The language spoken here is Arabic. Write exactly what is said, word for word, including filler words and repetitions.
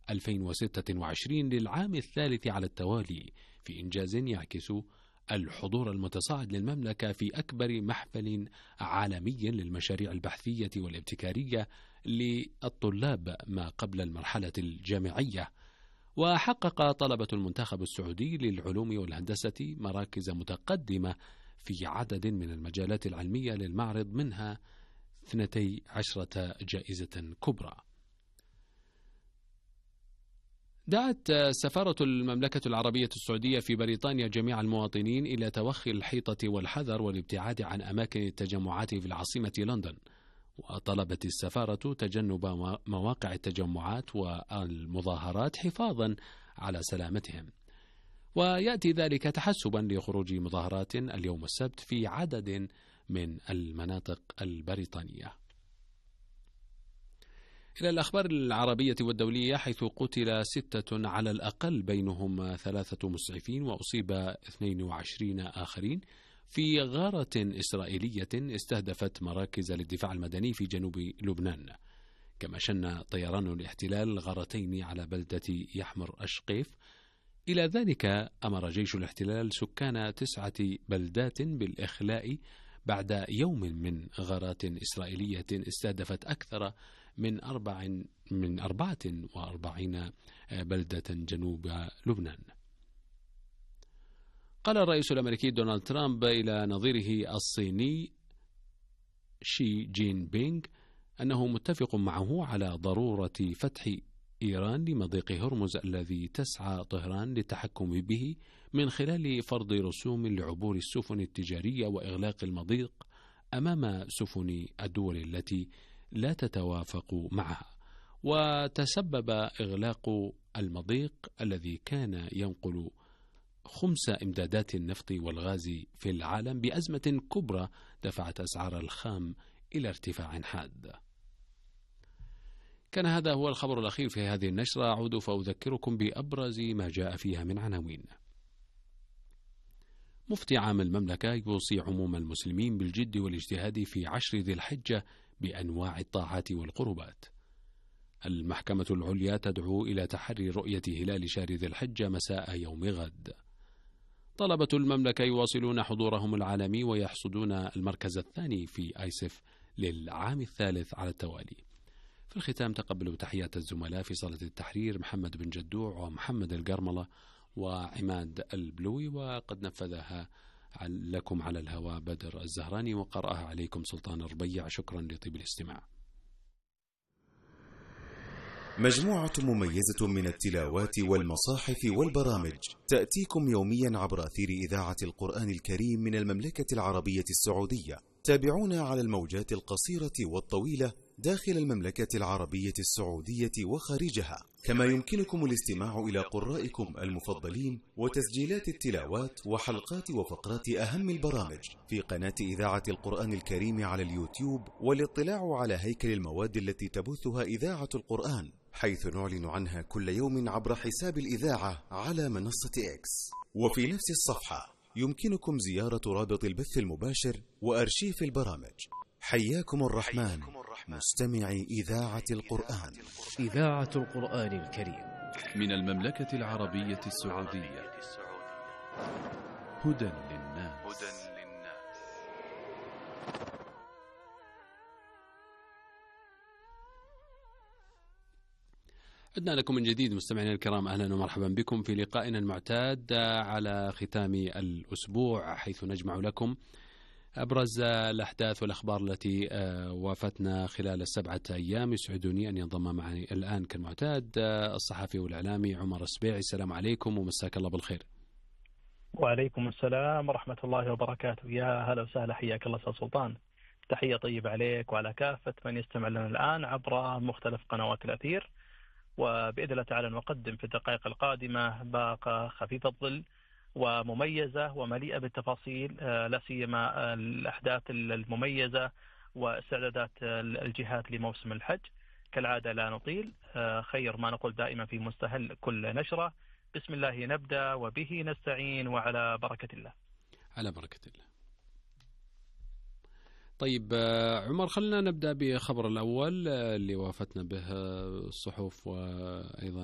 ألفين وستة وعشرين للعام الثالث على التوالي، في إنجاز يعكس الحضور المتصاعد للمملكة في أكبر محفل عالمي للمشاريع البحثية والابتكارية للطلاب ما قبل المرحلة الجامعية. وحقق طلبة المنتخب السعودي للعلوم والهندسة مراكز متقدمة في عدد من المجالات العلمية للمعرض، منها اثنتي عشرة جائزة كبرى. دعت سفارة المملكة العربية السعودية في بريطانيا جميع المواطنين إلى توخي الحيطة والحذر والابتعاد عن أماكن التجمعات في العاصمة لندن، وطلبت السفارة تجنب مواقع التجمعات والمظاهرات حفاظا على سلامتهم. ويأتي ذلك تحسبا لخروج مظاهرات اليوم السبت في عدد من المناطق البريطانية. إلى الأخبار العربية والدولية، حيث قتل ستة على الأقل بينهم ثلاثة مسعفين وأصيب اثنين وعشرين آخرين في غارة إسرائيلية استهدفت مراكز للدفاع المدني في جنوب لبنان. كما شن طيران الاحتلال غارتين على بلدة يحمر أشقيف. إلى ذلك أمر جيش الاحتلال سكان تسعة بلدات بالإخلاء بعد يوم من غارات إسرائيلية استهدفت أكثر من أربع من أربعة وأربعين بلدة جنوب لبنان. قال الرئيس الأمريكي دونالد ترامب إلى نظيره الصيني شي جين بينغ أنه متفق معه على ضرورة فتح إيران لمضيق هرمز الذي تسعى طهران للتحكم به من خلال فرض رسوم لعبور السفن التجارية وإغلاق المضيق أمام سفن الدول التي لا تتوافق معها. وتسبب إغلاق المضيق الذي كان ينقل خمس إمدادات النفط والغاز في العالم بأزمة كبرى دفعت أسعار الخام إلى ارتفاع حاد. كان هذا هو الخبر الأخير في هذه النشرة. أعود فأذكركم بأبرز ما جاء فيها من عناوين. مفتي عام المملكة يوصي عموم المسلمين بالجد والاجتهاد في عشر ذي الحجة بأنواع الطاعات والقربات. المحكمة العليا تدعو إلى تحري رؤية هلال شهر ذي الحجة مساء يوم غد. طلبة المملكة يواصلون حضورهم العالمي ويحصدون المركز الثاني في آيسف للعام الثالث على التوالي. في الختام تقبلوا تحيات الزملاء في صالة التحرير محمد بن جدوع ومحمد القرملة وعماد البلوي، وقد نفذها لكم على الهواء بدر الزهراني، وقرأها عليكم سلطان الربيع. شكرا لطيب الاستماع. مجموعة مميزة من التلاوات والمصاحف والبرامج تأتيكم يوميا عبر أثير إذاعة القرآن الكريم من المملكة العربية السعودية. تابعونا على الموجات القصيرة والطويلة داخل المملكة العربية السعودية وخارجها. كما يمكنكم الاستماع إلى قرائكم المفضلين وتسجيلات التلاوات وحلقات وفقرات أهم البرامج في قناة إذاعة القرآن الكريم على اليوتيوب، والاطلاع على هيكل المواد التي تبثها إذاعة القرآن، حيث نعلن عنها كل يوم عبر حساب الإذاعة على منصة إكس. وفي نفس الصفحة يمكنكم زيارة رابط البث المباشر وأرشيف البرامج. حياكم الرحمن مستمعي إذاعة القرآن. إذاعة القرآن الكريم من المملكة العربية السعودية. هدى للناس. عدنا لكم من جديد مستمعينا الكرام، أهلا ومرحبا بكم في لقائنا المعتاد على ختام الأسبوع، حيث نجمع لكم أبرز الأحداث والأخبار التي وافتنا خلال السبعة أيام. يسعدني أن ينضم معي الآن كالمعتاد الصحفي والإعلامي عمر السبيعي. السلام عليكم ومساك الله بالخير. وعليكم السلام ورحمة الله وبركاته. يا هلا وسهلا، حياك الله أستاذ سلطان. تحية طيبة عليك وعلى كافة من يستمع لنا الآن عبر مختلف قنوات الأثير. وبإذن الله تعالى نقدم في الدقائق القادمة باقة خفيفة الظل ومميزة ومليئة بالتفاصيل، لا سيما الأحداث المميزة واستعدادات الجهات لموسم الحج. كالعادة لا نطيل، خير ما نقول دائما في مستهل كل نشرة. بسم الله نبدأ وبه نستعين وعلى بركة الله. على بركة الله. طيب عمر، خلنا نبدأ بخبر الأول اللي وافتنا به الصحف وأيضا